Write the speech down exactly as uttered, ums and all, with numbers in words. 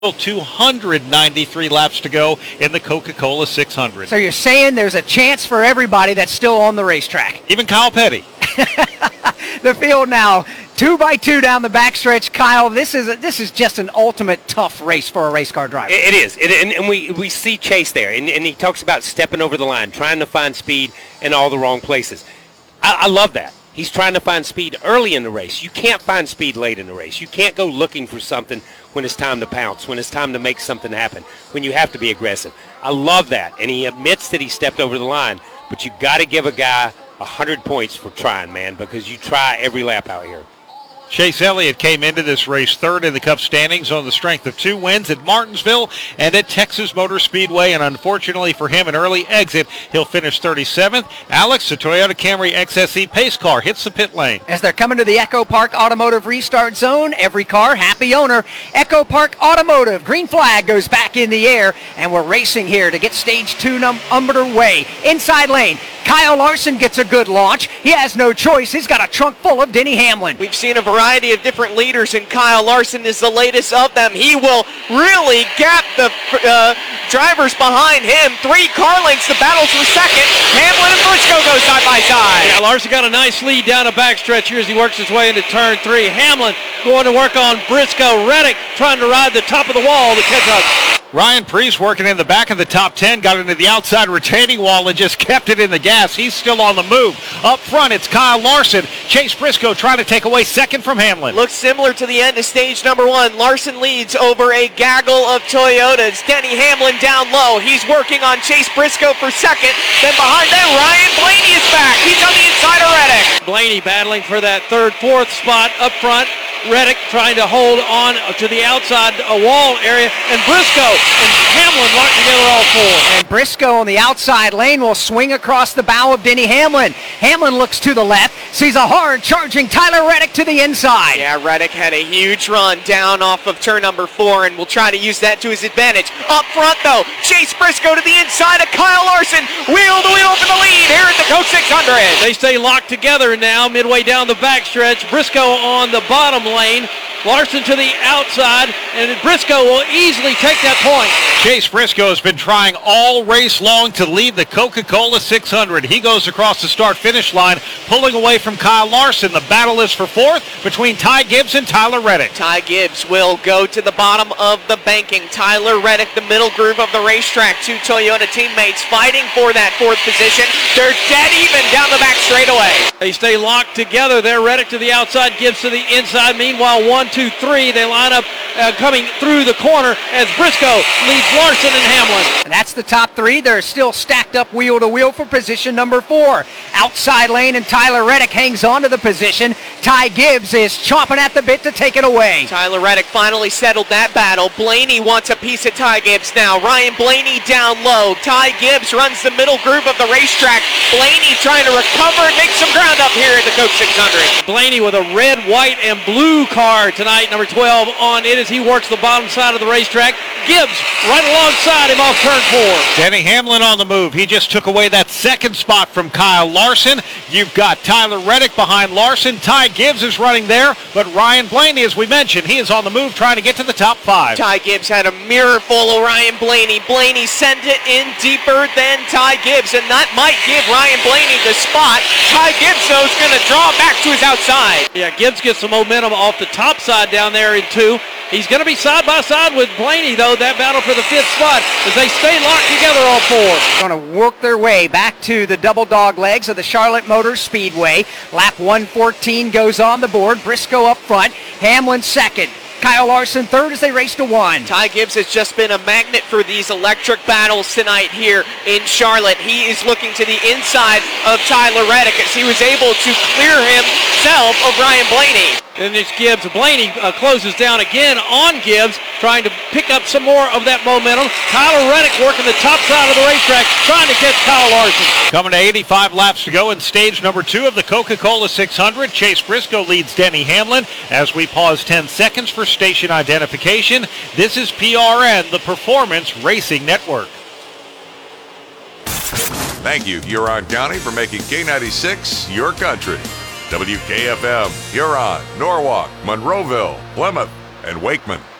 two hundred ninety-three laps to go in the Coca-Cola six hundred. So you're saying there's a chance for everybody that's still on the racetrack? Even Kyle Petty. The field now, two by two down the backstretch. Kyle, this is a, this is just an ultimate tough race for a race car driver. It, it is, it, and, and we, we see Chase there, and, and he talks about stepping over the line, trying to find speed in all the wrong places. I, I love that. He's trying to find speed early in the race. You can't find speed late in the race. You can't go looking for something when it's time to pounce, when it's time to make something happen, when you have to be aggressive. I love that, and he admits that he stepped over the line, but you got to give a guy one hundred points for trying, man, because you try every lap out here. Chase Elliott came into this race third in the Cup standings on the strength of two wins at Martinsville and at Texas Motor Speedway, and unfortunately for him, an early exit. He'll finish thirty-seventh. Alex, the Toyota Camry X S E pace car, hits the pit lane. As they're coming to the Echo Park Automotive restart zone, every car, happy owner. Echo Park Automotive, green flag goes back in the air, and we're racing here to get stage two num- underway. Inside lane, Kyle Larson gets a good launch. He has no choice. He's got a trunk full of Denny Hamlin. We've seen a variety of different leaders, and Kyle Larson is the latest of them. He will really gap the uh, drivers behind him. Three car lengths, the battles for second. Hamlin and Briscoe go side by side. Yeah, Larson got a nice lead down the backstretch here as he works his way into turn three. Hamlin going to work on Briscoe. Reddick trying to ride the top of the wall to catch up. Ryan Preece working in the back of the top ten, got into the outside retaining wall and just kept it in the gas. He's still on the move. Up front, it's Kyle Larson. Chase Briscoe trying to take away second from Hamlin. Looks similar to the end of stage number one. Larson leads over a gaggle of Toyotas. Denny Hamlin down low. He's working on Chase Briscoe for second. Then behind them, Ryan Blaney is back. He's on the inside of Reddick. Blaney battling for that third, fourth spot up front. Reddick trying to hold on to the outside uh, wall area, and Briscoe and Hamlin locked together all four. And Briscoe on the outside lane will swing across the bow of Denny Hamlin. Hamlin looks to the left, sees a hard charging Tyler Reddick to the inside. Yeah, Reddick had a huge run down off of turn number four, and will try to use that to his advantage. Up front, though, Chase Briscoe to the inside of Kyle Larson. Wheel to wheel for the lead here at the Coke six hundred. They stay locked together now, midway down the backstretch. Briscoe on the bottom lane. Larson to the outside, and Briscoe will easily take that point. Chase Briscoe has been trying all race long to lead the Coca-Cola six hundred. He goes across the start-finish line, pulling away from Kyle Larson. The battle is for fourth between Ty Gibbs and Tyler Reddick. Ty Gibbs will go to the bottom of the banking. Tyler Reddick, the middle groove of the racetrack. Two Toyota teammates fighting for that fourth position. They're dead even down the back straightaway. They stay locked together there. Reddick to the outside, Gibbs to the inside. Meanwhile, one, two, three, they line up uh, coming through the corner as Briscoe leads Larson and Hamlin. And that's the top three. They're still stacked up wheel to wheel for position number four. Outside lane, and Tyler Reddick hangs on to the position. Ty Gibbs is chomping at the bit to take it away. Tyler Reddick finally settled that battle. Blaney wants a piece of Ty Gibbs now. Ryan Blaney down low. Ty Gibbs runs the middle groove of the racetrack. Blaney trying to recover and make some ground up here at the Coke six hundred. Blaney with a red, white, and blue car tonight, number twelve on it as he works the bottom side of the racetrack. Gibbs right alongside him off turn four. Denny Hamlin on the move. He just took away that second spot from Kyle Larson. You've got Tyler Reddick behind Larson. Ty Gibbs is running there, but Ryan Blaney, as we mentioned, he is on the move trying to get to the top five. Ty Gibbs had a mirror full of Ryan Blaney. Blaney sent it in deeper than Ty Gibbs, and that might give Ryan Blaney the spot. Ty Gibbs, though, is going to draw back to his outside. Yeah, Gibbs gets some momentum off the top side down there in two. He's going to be side by side with Blaney, though, that battle for the fifth spot as they stay locked together all four. Going to work their way back to the double dog legs of the Charlotte Motor Speedway. Lap one fourteen goes on the board. Briscoe up front. Hamlin second. Kyle Larson third as they race to one. Ty Gibbs has just been a magnet for these electric battles tonight here in Charlotte. He is looking to the inside of Tyler Reddick as he was able to clear himself of Ryan Blaney. And it's Gibbs. Blaney uh, closes down again on Gibbs, trying to pick up some more of that momentum. Tyler Reddick working the top side of the racetrack, trying to catch Kyle Larson. Coming to eighty-five laps to go in stage number two of the Coca-Cola six hundred. Chase Briscoe leads Denny Hamlin as we pause ten seconds for station identification. This is P R N, the Performance Racing Network. Thank you, Huron County, for making K ninety-six your country. W K F M, Huron, Norwalk, Monroeville, Plymouth, and Wakeman.